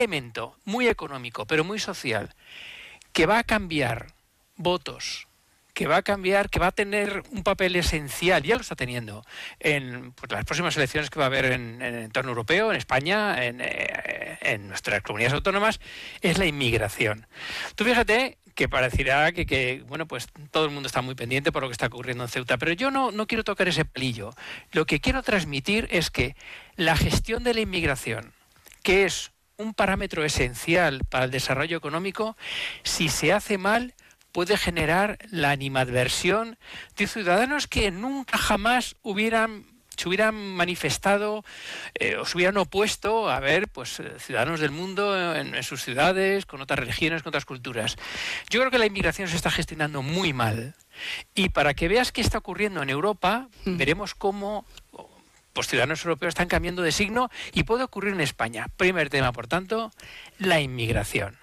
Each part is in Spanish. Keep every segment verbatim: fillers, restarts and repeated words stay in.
elemento muy económico, pero muy social, que va a cambiar votos, que va a cambiar, que va a tener un papel esencial, ya lo está teniendo, en pues, las próximas elecciones que va a haber en, en el entorno europeo, en España, en, eh, en nuestras comunidades autónomas, es la inmigración. Tú fíjate que parecerá que, que, bueno, pues todo el mundo está muy pendiente por lo que está ocurriendo en Ceuta, pero yo no, no quiero tocar ese pelillo. Lo que quiero transmitir es que la gestión de la inmigración, que es un parámetro esencial para el desarrollo económico, si se hace mal, puede generar la animadversión de ciudadanos que nunca jamás hubieran se hubieran manifestado eh, o se hubieran opuesto a ver pues ciudadanos del mundo en, en sus ciudades, con otras religiones, con otras culturas. Yo creo que la inmigración se está gestionando muy mal, y para que veas qué está ocurriendo en Europa, mm. veremos cómo pues ciudadanos europeos están cambiando de signo, y puede ocurrir en España. Primer tema, por tanto, la inmigración.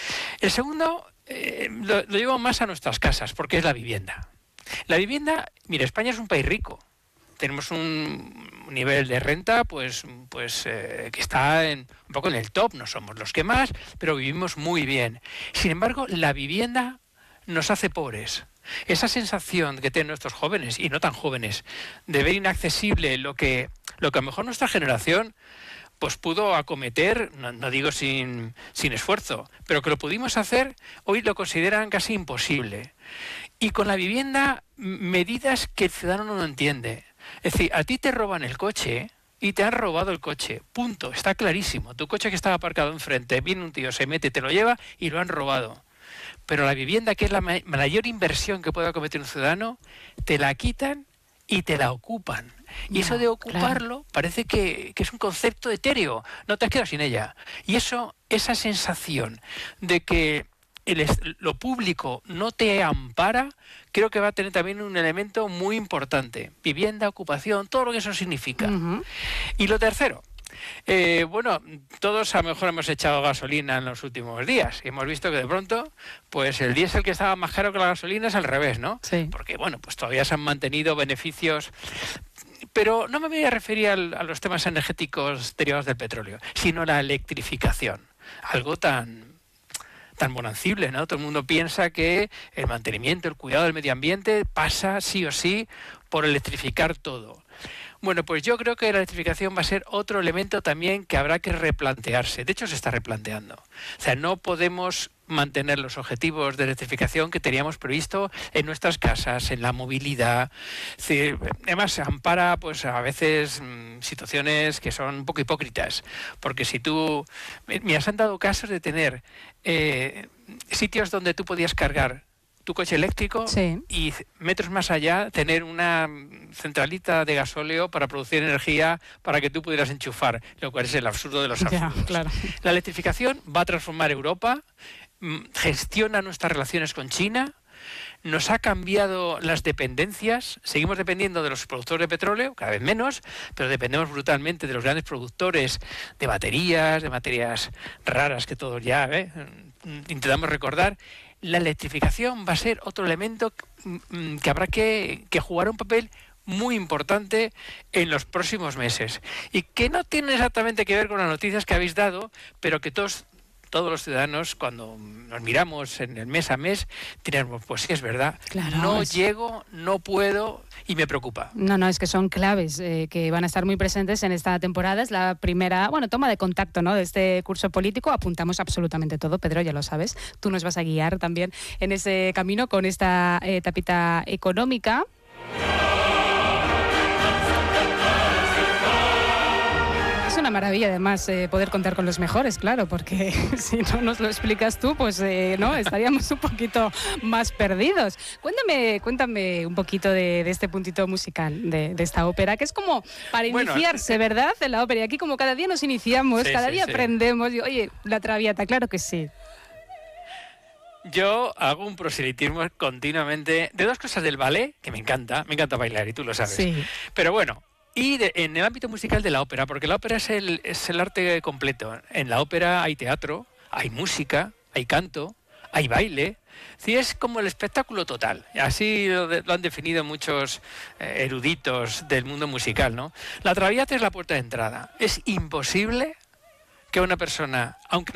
El segundo eh, lo, lo llevo más a nuestras casas, porque es la vivienda. La vivienda, mira, España es un país rico. Tenemos un nivel de renta pues, pues eh, que está en, un poco en el top, no somos los que más, pero vivimos muy bien. Sin embargo, la vivienda nos hace pobres. Esa sensación que tienen nuestros jóvenes, y no tan jóvenes, de ver inaccesible lo que, lo que a lo mejor nuestra generación pues pudo acometer, no, no digo sin, sin esfuerzo, pero que lo pudimos hacer, hoy lo consideran casi imposible. Y con la vivienda, medidas que el ciudadano no entiende. Es decir, a ti te roban el coche y te han robado el coche, punto, está clarísimo. Tu coche que estaba aparcado enfrente, viene un tío, se mete, te lo lleva y lo han robado. Pero la vivienda, que es la mayor inversión que puede cometer un ciudadano, te la quitan y te la ocupan. Y no, eso de ocuparlo, claro, parece que, que es un concepto etéreo, no te has quedado sin ella. Y eso, esa sensación de que el, lo público no te ampara, creo que va a tener también un elemento muy importante. Vivienda, ocupación, todo lo que eso significa. Uh-huh. Y lo tercero, eh, bueno, todos a lo mejor hemos echado gasolina en los últimos días y hemos visto que de pronto, pues el diésel, que estaba más caro que la gasolina, es al revés, ¿no? Sí. Porque, bueno, pues todavía se han mantenido beneficios. Pero no me voy a referir al, a los temas energéticos derivados del petróleo, sino a la electrificación. Algo tan... tan bonancible, ¿no? Todo el mundo piensa que el mantenimiento, el cuidado del medio ambiente pasa sí o sí por electrificar todo. Bueno, pues yo creo que la electrificación va a ser otro elemento también que habrá que replantearse. De hecho, se está replanteando. O sea, no podemos mantener los objetivos de electrificación que teníamos previsto en nuestras casas, en la movilidad. Sí, además, se ampara pues a veces mmm, situaciones que son un poco hipócritas. Porque si tú... Mira, se han dado casos de tener eh, sitios donde tú podías cargar tu coche eléctrico, sí, y metros más allá tener una centralita de gasóleo para producir energía para que tú pudieras enchufar, lo cual es el absurdo de los absurdos. Ya, claro. La electrificación va a transformar Europa, gestiona nuestras relaciones con China, nos ha cambiado las dependencias, seguimos dependiendo de los productores de petróleo, cada vez menos, pero dependemos brutalmente de los grandes productores de baterías, de materias raras que todos ya ¿eh? intentamos recordar. La electrificación va a ser otro elemento que habrá que, que jugar un papel muy importante en los próximos meses, y que no tiene exactamente que ver con las noticias que habéis dado, pero que todos todos los ciudadanos, cuando nos miramos en el mes a mes, diremos, pues sí, es verdad, claro, no es... llego, no puedo y me preocupa. No, no, es que son claves eh, que van a estar muy presentes en esta temporada. Es la primera, bueno, toma de contacto, ¿no?, de este curso político. Apuntamos absolutamente todo, Pedro, ya lo sabes. Tú nos vas a guiar también en ese camino con esta eh, tapita económica. Una maravilla, además, eh, poder contar con los mejores, claro, porque si no nos lo explicas tú, pues eh, no, estaríamos un poquito más perdidos. Cuéntame, cuéntame un poquito de, de este puntito musical, de, de esta ópera, que es como para bueno, iniciarse, eh, ¿verdad?, en la ópera. Y aquí como cada día nos iniciamos, sí, cada sí, día sí. aprendemos. Y, oye, la Traviata, claro que sí. Yo hago un proselitismo continuamente de dos cosas del ballet, que me encanta, me encanta bailar, y tú lo sabes. Sí. Pero bueno, y de, en el ámbito musical de la ópera, porque la ópera es el, es el arte completo. En la ópera hay teatro, hay música, hay canto, hay baile. Sí, es como el espectáculo total. Así lo, de, lo han definido muchos eh, eruditos del mundo musical, ¿no? La Traviata es la puerta de entrada. Es imposible que una persona, aunque